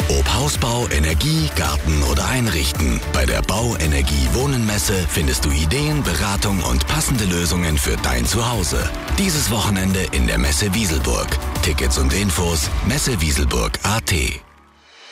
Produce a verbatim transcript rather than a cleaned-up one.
Ob Hausbau, Energie, Garten oder Einrichten. Bei der Bau Energie Wohnen Messe findest du Ideen, Beratung und passende Lösungen für dein Zuhause. Dieses Wochenende in der Messe Wieselburg. Tickets und Infos messewieselburg punkt at.